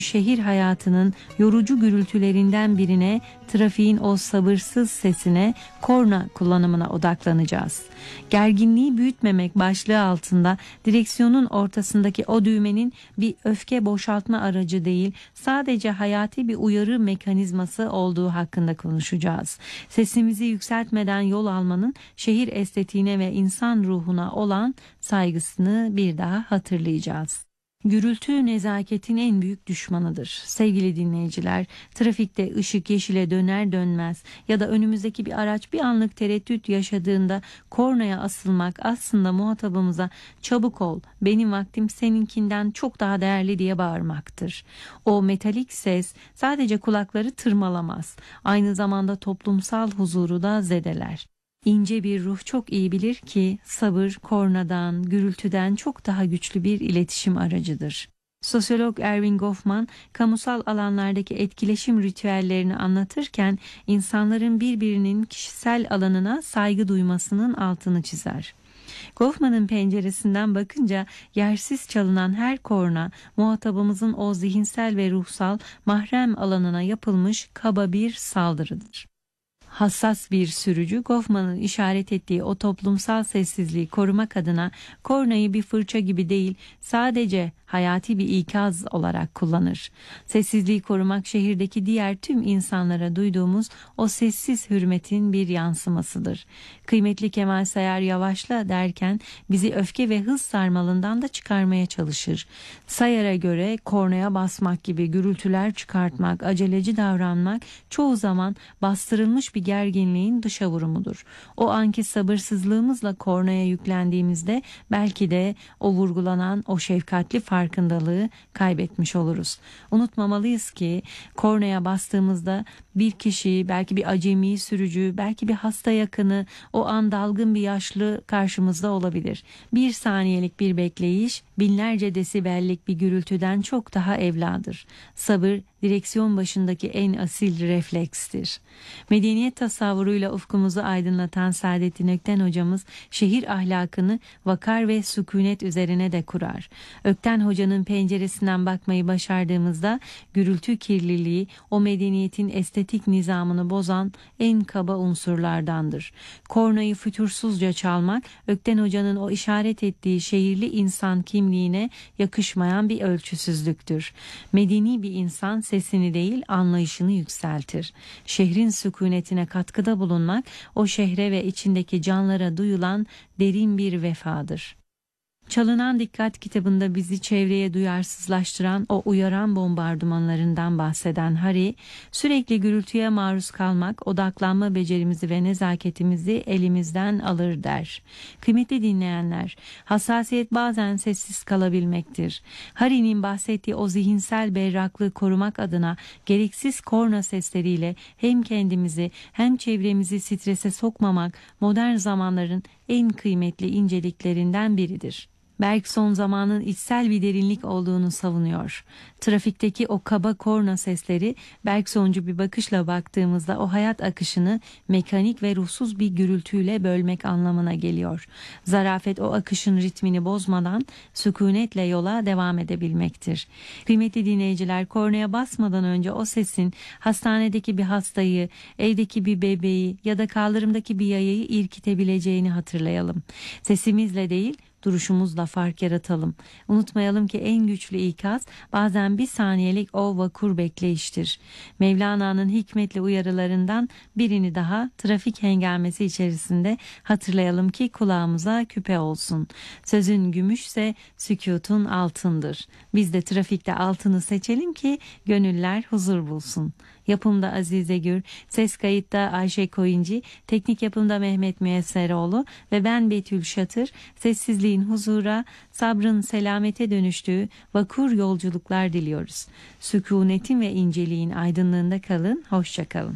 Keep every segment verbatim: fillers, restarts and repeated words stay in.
Şehir hayatının yorucu gürültülerinden birine, trafiğin o sabırsız sesine, korna kullanımına odaklanacağız. Gerginliği büyütmemek başlığı altında direksiyonun ortasındaki o düğmenin bir öfke boşaltma aracı değil, sadece hayati bir uyarı mekanizması olduğu hakkında konuşacağız. Sesimizi yükseltmeden yol almanın şehir estetiğine ve insan ruhuna olan saygısını bir daha hatırlayacağız. Gürültü nezaketin en büyük düşmanıdır. Sevgili dinleyiciler, trafikte ışık yeşile döner dönmez ya da önümüzdeki bir araç bir anlık tereddüt yaşadığında kornaya asılmak aslında muhatabımıza "çabuk ol, benim vaktim seninkinden çok daha değerli" diye bağırmaktır. O metalik ses sadece kulakları tırmalamaz, aynı zamanda toplumsal huzuru da zedeler. İnce bir ruh çok iyi bilir ki sabır kornadan, gürültüden çok daha güçlü bir iletişim aracıdır. Sosyolog Erving Goffman, kamusal alanlardaki etkileşim ritüellerini anlatırken insanların birbirinin kişisel alanına saygı duymasının altını çizer. Goffman'ın penceresinden bakınca yersiz çalınan her korna muhatabımızın o zihinsel ve ruhsal mahrem alanına yapılmış kaba bir saldırıdır. Hassas bir sürücü, Goffman'ın işaret ettiği o toplumsal sessizliği korumak adına kornayı bir fırça gibi değil, sadece hayati bir ikaz olarak kullanır. Sessizliği korumak şehirdeki diğer tüm insanlara duyduğumuz o sessiz hürmetin bir yansımasıdır. Kıymetli Kemal Sayar yavaşla derken bizi öfke ve hız sarmalından da çıkarmaya çalışır. Sayar'a göre kornaya basmak gibi gürültüler çıkartmak, aceleci davranmak çoğu zaman bastırılmış bir gerginliğin dışa vurumudur. O anki sabırsızlığımızla kornaya yüklendiğimizde belki de o vurgulanan o şefkatli farkındalığı kaybetmiş oluruz. Unutmamalıyız ki kornaya bastığımızda bir kişi, belki bir acemi sürücü, belki bir hasta yakını, o an dalgın bir yaşlı karşımızda olabilir. Bir saniyelik bir bekleyiş binlerce desibellik bir gürültüden çok daha evladır. Sabır direksiyon başındaki en asil reflekstir. Medeniyet tasavvuruyla ufkumuzu aydınlatan Saadettin Ökten hocamız şehir ahlakını vakar ve sükunet üzerine de kurar. Ökten hocanın penceresinden bakmayı başardığımızda gürültü kirliliği o medeniyetin estetik nizamını bozan en kaba unsurlardandır. Kornayı fütursuzca çalmak Ökten hocanın o işaret ettiği şehirli insan kimliğine yakışmayan bir ölçüsüzlüktür. Medeni bir insan sesini değil anlayışını yükseltir. Şehrin sükunetine katkıda bulunmak o şehre ve içindeki canlara duyulan derin bir vefadır. Çalınan Dikkat kitabında bizi çevreye duyarsızlaştıran o uyaran bombardımanlarından bahseden Harry, sürekli gürültüye maruz kalmak odaklanma becerimizi ve nezaketimizi elimizden alır der. Kıymetli dinleyenler, hassasiyet bazen sessiz kalabilmektir. Harry'nin bahsettiği o zihinsel berraklığı korumak adına gereksiz korna sesleriyle hem kendimizi hem çevremizi strese sokmamak modern zamanların en kıymetli inceliklerinden biridir. Bergson zamanın içsel bir derinlik olduğunu savunuyor. Trafikteki o kaba korna sesleri Bergsoncu bir bakışla baktığımızda o hayat akışını mekanik ve ruhsuz bir gürültüyle bölmek anlamına geliyor. Zarafet o akışın ritmini bozmadan sükunetle yola devam edebilmektir. Kıymetli dinleyiciler, kornaya basmadan önce o sesin hastanedeki bir hastayı, evdeki bir bebeği ya da kaldırımdaki bir yayayı irkitebileceğini hatırlayalım. Sesimizle değil, duruşumuzla fark yaratalım. Unutmayalım ki en güçlü ikaz bazen bir saniyelik o vakur bekleyiştir. Mevlana'nın hikmetli uyarılarından birini daha trafik hengamesi içerisinde hatırlayalım ki kulağımıza küpe olsun. Sözün gümüşse sükûtun altındır. Biz de trafikte altını seçelim ki gönüller huzur bulsun. Yapımda Azize Gür, ses kayıtta Ayşe Koyuncu, teknik yapımda Mehmet Müyesseroğlu ve ben Betül Şatır. Sessizliğin huzura, sabrın selamete dönüştüğü vakur yolculuklar diliyoruz. Sükunetin ve inceliğin aydınlığında kalın, hoşça kalın.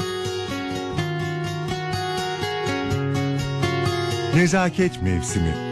Nezaket mevsimi.